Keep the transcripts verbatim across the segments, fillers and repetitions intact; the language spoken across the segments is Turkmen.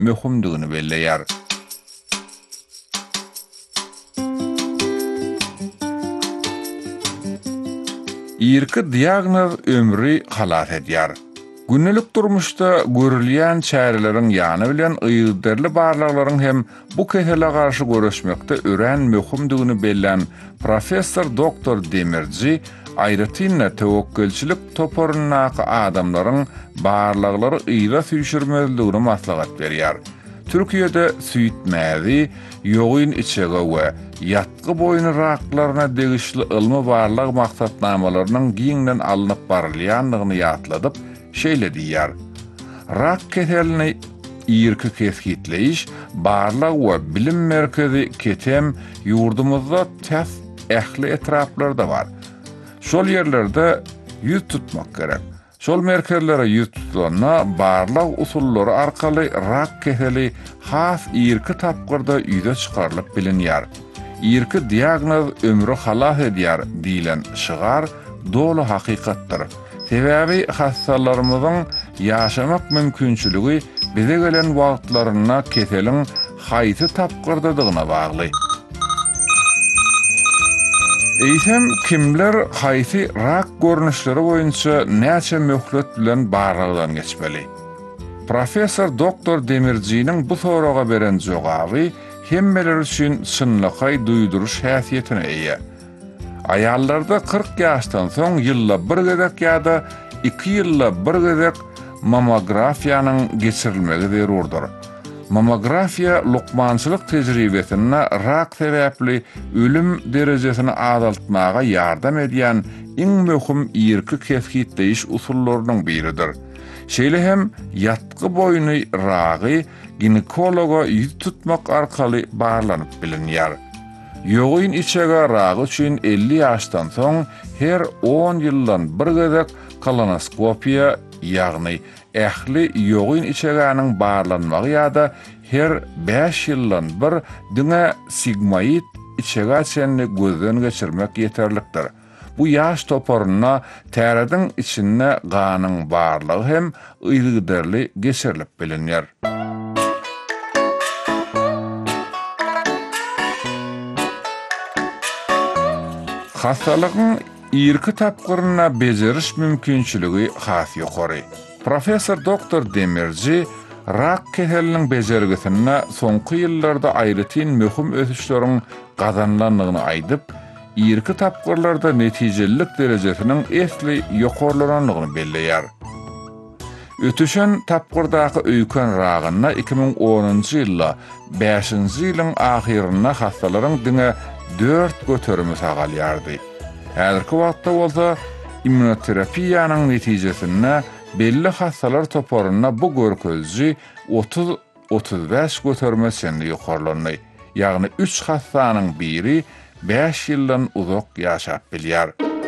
möhümdigini belleýär. Irki diagnoz ömrü halat edýär. Günnelik durmuşda görülýän çärelerin ýany bilen ýygderli barlaklaryň hem bu kesele garşy görüşmekde ören möhümdigini bellen professor doktor Demirci aýratynla tewekkelçilik toporunaky adamlaryň barlaklary ýyla süýşürmezligini maslahat berýär. Türkiýede süýtmäzi, ýogyn içege we ýatky boýun raklaryna degişli ilmi barlyk maksatnamalarynyň giňden alınıp barylýanlygyny ýatladyp şeýle diýär. Rak keselini ýyrky kesgitleýiş, barlyk we bilim merkezi ketem ýurdumyzda täs ähli etraplarda bar. Şol ýerlerde ýüz tutmak gerek. Şol merkezlere ýüz tutulana barlyk usullary arkaly rak keseli has ýyrky tapgyrda ýüze çykarylyp bilinýär. Ýyrky diagnoz ömrü halat edýär diýilen şygar dolu hakykatdyr. Sebäbi hastalarymyzyň ýaşamak mümkinçiligi bize gelen wagtlaryna keseliň haýsy tapgyrdadygyna bagly. Eýsem kimler haýsy rak görnüşleri boýunça näçe möhlet bilen barlygydan geçmeli? Professor doktor Demirci'nin bu soraga beren jogaby hemmeler üçin çynlykay duýduruş häsiýetine eýe. Ayallarda kırk ýaşdan soň ýylla bir gezek ýa-da iki ýylla bir gezek mammografiýanyň geçirilmegi zerurdur. Mammografiýa lukmançylyk tejribesine rak sebäpli ölüm derejesini azaltmaga ýardam edýän iň möhüm ýyrky kesgitleýiş usullarynyň biridir. Şeýle hem ýatky boýuny ragy ginekologa ýüz tutmak arkaly barlanyp bilinýär. Ýogyn içege ragy üçin elli ýaşdan soň her on ýyldan bir gezek kolonoskopiýa ýagny ähli ýogyn içegäniň barlanmagy ýa-da her beş ýyldan bir diňe sigmoid içege çenli gözden geçirmek ýeterlikdir. Bu ýaş toporuna täredin içinde ganyň barlygy hem ýygderli geçirilip bilinýär. Hastalygyň ýyrky tapgyryna bejeriş mümkinçiligi has ýokary. Professor doktor Demirci rak keseliniň bejergisine soňky ýyllarda aýratyn möhüm ösüşleriň gazanlandygyny aýdyp, ýyrky tapgyrlarda netijelik derejesiniň esli ýokarlaranlygyny belleýär. Ötüşen tapgyrdaky öýken ragyna iki ming onunçy ýylda beşinji ýylyň ahyryna hastalaryň diňe dört götürümü sağalýardy. Häzirki wagtda bolsa immunoterapiýanyň netijesinde belli hastalar toporuna bu görkezji otuz otuz beş götürme senli ýokarlandy. Ýagny üç hastanyň biri beş ýyldan uzak ýaşap bilýär.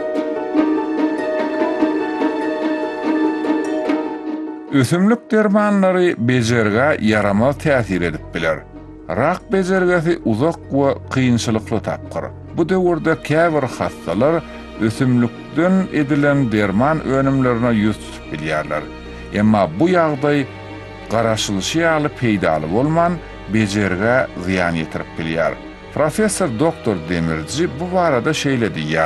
Ösümlük dermanlary bejerge yaramaz täsir edip biler. Rak bejergesi uzak we kynçylykly tapgyr. Bu döwürde käbir hastalar ösümlükden edilen derman önümlerine ýüz tutup bilýärler. Emma bu ýagdaý garaşylyşy ýaly peýdaly bolman bejerge ziýan ýetirip bilýär. Professor doktor Demirci bu barada şeýle diýär.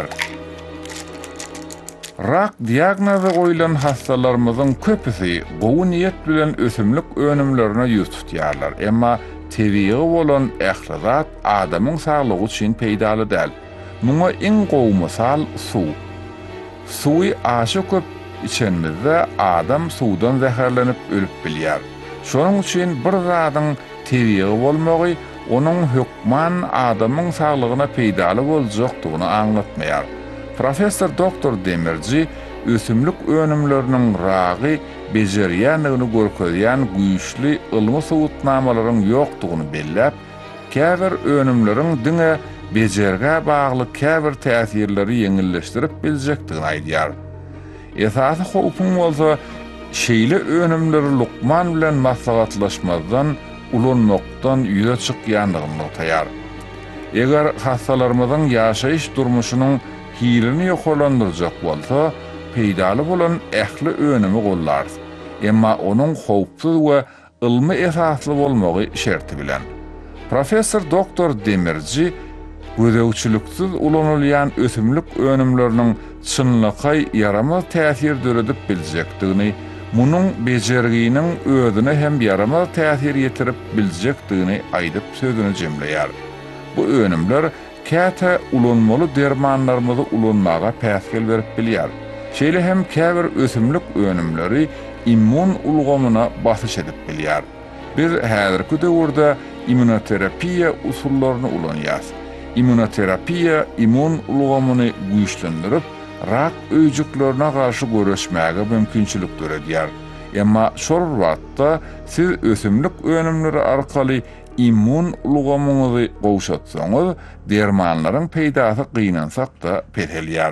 Rak diagnozy goýulan hastalarymyzyň köpüsi gowy niýet bilen ösümlük önümlerine ýüz tutýarlar. Emma tebiği bolan ählirat adamyň saglygy üçin peýdaly däl. Muňa iň gowy mysal suw. Suwy aşy köp içenmizde adam suwdan zäherlenip ölüp bilýär. Şonuň üçin bir zadyň tebiği bolmagy onuň hükman adamyň saglygyna peýdaly boljakdygyny aňlatmaýar. Professor doktor Demirci ösümlük önümlerinin ragy bejerýänligini görkezýän güýçli ilmi sowutnamalaryň ýokdugyny belläp, käbir önümleriň diňe bejerge bagly käbir täsirleri ýeňilleşdirip biljekdigini aýdýar. Esasy howpun bolsa şeýle önümleri lukman bilen maslahatlaşmazdan ulanmakdan ýüze çykýandygyny notaýar. Eger hastalarymyzyň ýaşaýyş durmuşynyň hilini ýokarlandyrjak bolsa, peýdaly bolan ähli önümi gollar. Emma onuň howpsuz we ılmy esasly bolmagy şerti bilen. Professor doktor Demirci gödäwçiliksiz ulanylýan ösümlik önümleriniň çynlykay yaramaz täsir döredip biljekdigini, munyň bejerginiň özüne hem yaramaz täsir ýetirip biljekdigini aýdyp sözüni jemleýär. Bu önümler käte ulanmaly dermanlarymyzy ulanmaga päsgel berip bilýär. Şeýle hem käbir ösümlik önümleri immun ulgamyna basyş edip bilýär. Biz häzirki döwürde immunoterapiýa usullaryny ulanýar. Immunoterapiýa immun ulgamyny güýçlendirip, rak öýjüklerine garşy göreşmäge mümkinçilik berýär. Emma şol wagtda siz ösümlik önümleri arkaly immun ulgamyňyzy gowşatsaňyz, dermanlaryň peýdasy gynansak da petelýär.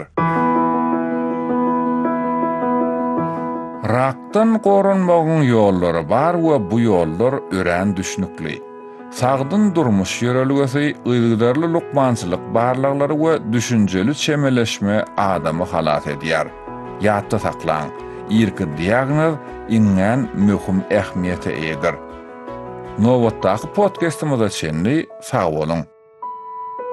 Raktan gorunmagyň ýollary bar we bu ýollar örän düşnükli. Sagdyn durmuş ýöreligesi, ýygdarly lukmançylyk barlaglary we düşünjeli çemeleşme adamy halat edýär. Ýatda saklaň, irki diagnoz iňňän möhüm ähmiýete eger. Nowatdaky podcastymyza çenli sag bolun.